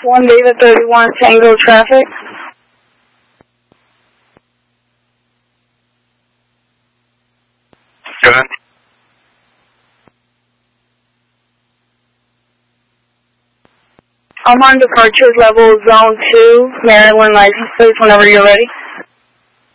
1 David 31 Tango traffic. Go ahead. I'm on departures level zone 2, Maryland license plate whenever you're ready.